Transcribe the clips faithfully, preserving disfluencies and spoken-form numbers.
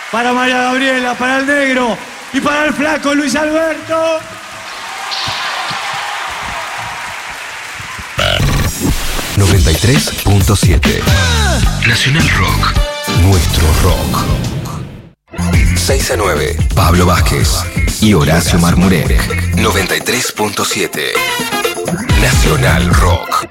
para María Gabriela, para el negro y para el flaco Luis Alberto. noventa y tres punto siete Nacional Rock. Nuestro rock. seis a nueve Pablo Vázquez y Horacio Marmurek. noventa y tres punto siete Nacional Rock.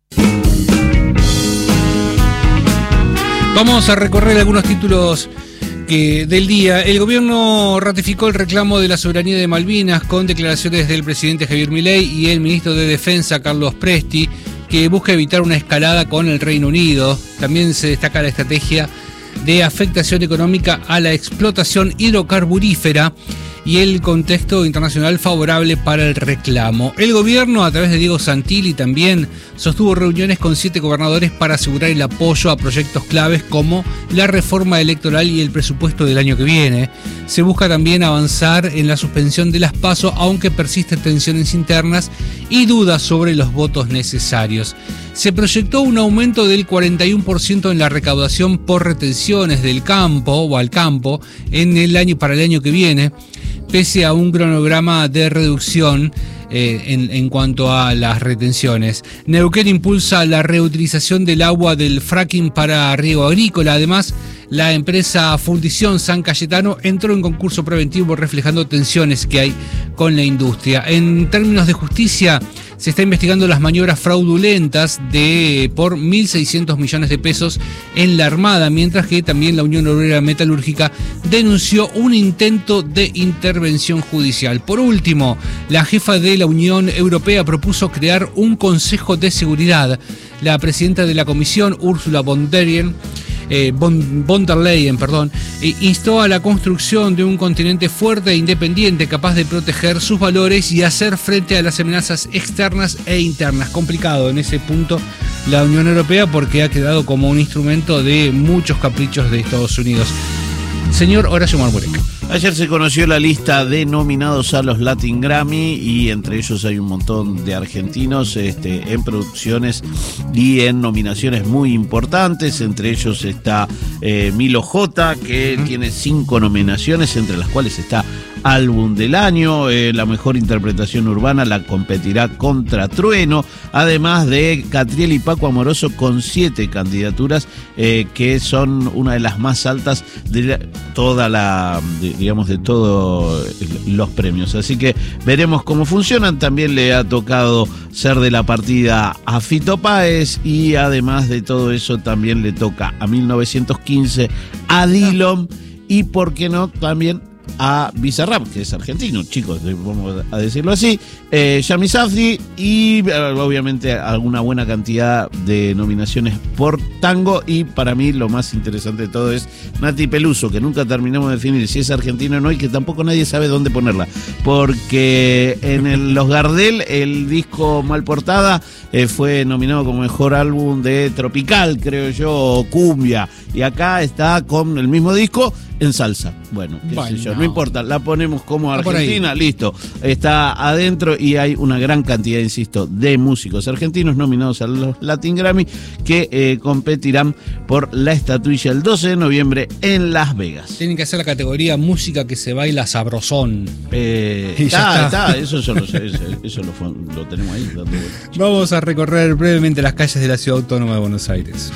Vamos a recorrer algunos títulos que, del día. El gobierno ratificó el reclamo de la soberanía de Malvinas con declaraciones del presidente Javier Milei y el ministro de Defensa Carlos Presti, que busca evitar una escalada con el Reino Unido. También se destaca la estrategia de afectación económica a la explotación hidrocarburífera y el contexto internacional favorable para el reclamo. El gobierno, a través de Diego Santilli, también sostuvo reuniones con siete gobernadores para asegurar el apoyo a proyectos claves como la reforma electoral y el presupuesto del año que viene. Se busca también avanzar en la suspensión de las PASO, aunque persisten tensiones internas y dudas sobre los votos necesarios. Se proyectó un aumento del cuarenta y uno por ciento en la recaudación por retenciones del campo o al campo en el año para el año que viene, pese a un cronograma de reducción eh, en, en cuanto a las retenciones. Neuquén impulsa la reutilización del agua del fracking para riego agrícola. Además, la empresa Fundición San Cayetano entró en concurso preventivo reflejando tensiones que hay con la industria. En términos de justicia, se está investigando las maniobras fraudulentas de por mil seiscientos millones de pesos en la Armada, mientras que también la Unión Obrera Metalúrgica denunció un intento de intervención judicial. Por último, la jefa de la Unión Europea propuso crear un Consejo de Seguridad. La presidenta de la Comisión, Ursula von der Leyen, Eh, von, von der Leyen, perdón, eh, instó a la construcción de un continente fuerte e independiente capaz de proteger sus valores y hacer frente a las amenazas externas e internas. Complicado en ese punto la Unión Europea porque ha quedado como un instrumento de muchos caprichos de Estados Unidos. Señor Horacio Marmurek. Ayer se conoció la lista de nominados a los Latin Grammy y entre ellos hay un montón de argentinos este, en producciones y en nominaciones muy importantes. Entre ellos está eh, Milo J, que uh-huh. tiene cinco nominaciones, entre las cuales está Álbum del Año. Eh, la mejor interpretación urbana la competirá contra Trueno, además de Catriel y Paco Amoroso con siete candidaturas eh, que son una de las más altas de la, toda la... De, digamos, de todos los premios. Así que veremos cómo funcionan. También le ha tocado ser de la partida a Fito Páez y además de todo eso también le toca a mil novecientos quince, a Dillom y, ¿por qué no?, también a Bizarrap, que es argentino, chicos, vamos a decirlo así, eh, Yami Safdie y eh, obviamente alguna buena cantidad de nominaciones por tango. Y para mí lo más interesante de todo es Nati Peluso, que nunca terminamos de definir si es argentina o no y que tampoco nadie sabe dónde ponerla, porque en el, los Gardel el disco Mal Portada eh, fue nominado como mejor álbum de tropical, creo yo, o cumbia, y acá está con el mismo disco en salsa. Bueno, qué bueno, sé yo, no. no importa, la ponemos como Argentina, listo, está adentro. Y hay una gran cantidad, insisto, de músicos argentinos nominados a los Latin Grammy que eh, competirán por la estatuilla el doce de noviembre en Las Vegas. Tienen que hacer la categoría música que se baila sabrosón. Eh, está, está, está, eso, eso, lo, eso, eso lo, lo tenemos ahí. Vamos a recorrer brevemente las calles de la Ciudad Autónoma de Buenos Aires.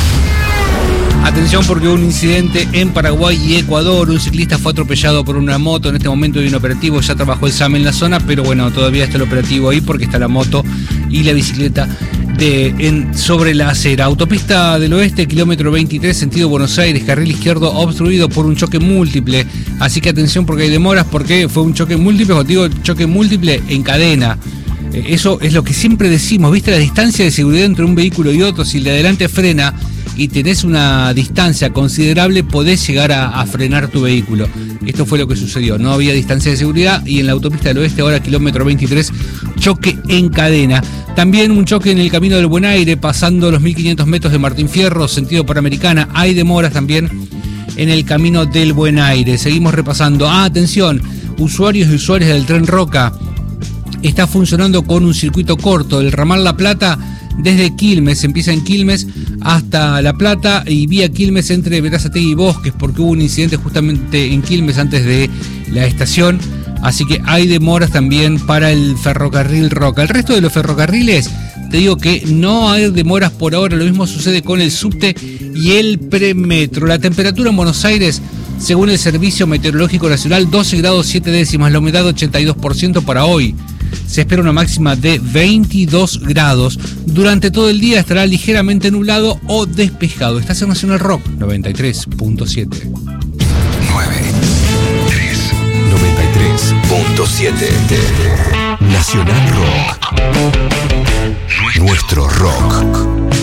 Atención, porque hubo un incidente en Paraguay y Ecuador. Un ciclista fue atropellado por una moto. En este momento hay un operativo, ya trabajó el S A M en la zona, pero bueno, todavía está el operativo ahí porque está la moto y la bicicleta de, en, sobre la acera. Autopista del Oeste, kilómetro veintitrés, sentido Buenos Aires, carril izquierdo obstruido por un choque múltiple. Así que atención porque hay demoras, porque fue un choque múltiple, os digo, choque múltiple en cadena. Eso es lo que siempre decimos, ¿viste? La distancia de seguridad entre un vehículo y otro. Si el de adelante frena y tenés una distancia considerable, podés llegar a, a frenar tu vehículo. Esto fue lo que sucedió. No había distancia de seguridad y en la autopista del Oeste, ahora kilómetro veintitrés, choque en cadena. También un choque en el camino del Buen Aire, pasando los mil quinientos metros de Martín Fierro, sentido Panamericana. Hay demoras también en el camino del Buen Aire. Seguimos repasando. Ah, atención, usuarios y usuarias del Tren Roca. está funcionando con un circuito corto. El ramal La Plata desde Quilmes, empieza en Quilmes hasta La Plata y vía Quilmes entre Berazategui y Bosques, porque hubo un incidente justamente en Quilmes antes de la estación, así que hay demoras también para el ferrocarril Roca. El resto de los ferrocarriles, te digo que no hay demoras por ahora. Lo mismo sucede con el subte y el premetro. La temperatura en Buenos Aires, según el Servicio Meteorológico Nacional, doce grados siete décimas, la humedad ochenta y dos por ciento para hoy. Se espera una máxima de veintidós grados. Durante todo el día estará ligeramente nublado o despejado. Estás en Nacional Rock noventa y tres punto siete. nueve tres noventa y tres punto siete. Nacional Rock. Nuestro rock.